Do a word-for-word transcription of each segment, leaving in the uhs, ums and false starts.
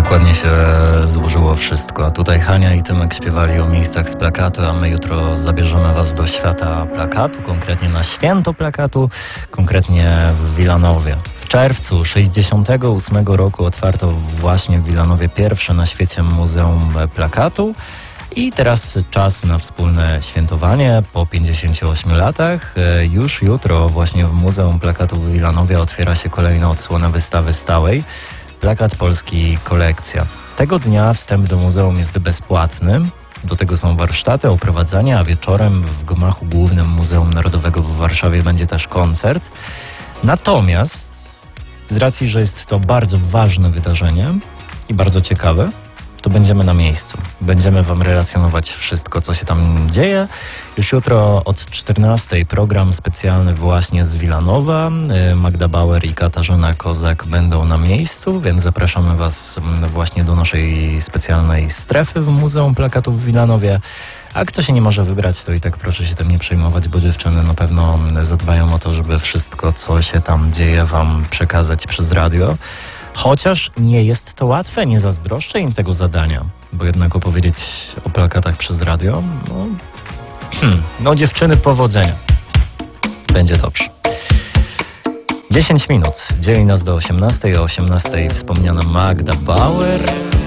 Tak ładnie się złożyło wszystko. Tutaj Hania i Tymek śpiewali o miejscach z plakatu, a my jutro zabierzemy was do świata plakatu, konkretnie na święto plakatu, konkretnie w Wilanowie. W czerwcu sześćdziesiątego ósmego roku otwarto właśnie w Wilanowie pierwsze na świecie Muzeum Plakatu. I teraz czas na wspólne świętowanie po pięćdziesięciu ośmiu latach. Już jutro właśnie w Muzeum Plakatu w Wilanowie otwiera się kolejna odsłona wystawy stałej Plakat Polski Kolekcja. Tego dnia wstęp do muzeum jest bezpłatny. Do tego są warsztaty, oprowadzania, a wieczorem w gmachu głównym Muzeum Narodowego w Warszawie będzie też koncert. Natomiast z racji, że jest to bardzo ważne wydarzenie i bardzo ciekawe, to będziemy na miejscu. Będziemy wam relacjonować wszystko, co się tam dzieje. Już jutro od czternastej program specjalny właśnie z Wilanowa. Magda Bauer i Katarzyna Kozak będą na miejscu, więc zapraszamy was właśnie do naszej specjalnej strefy w Muzeum Plakatu w Wilanowie. A kto się nie może wybrać, to i tak proszę się tym nie przejmować, bo dziewczyny na pewno zadbają o to, żeby wszystko, co się tam dzieje, wam przekazać przez radio. Chociaż nie jest to łatwe, nie zazdroszczę im tego zadania, bo jednak opowiedzieć o plakatach przez radio, no, hmm, no dziewczyny, powodzenia. Będzie dobrze. dziesięć minut, dzieli nas do osiemnastej, o osiemnastej wspomniana Magda Bauer.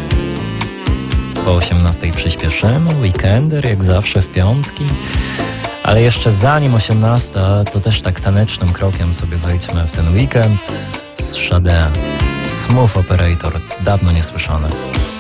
Po osiemnastej przyspieszymy, weekender jak zawsze w piątki. Ale jeszcze zanim osiemnasta, to też tak tanecznym krokiem sobie wejdźmy w ten weekend z Sade. Smooth Operator, dawno niesłyszane.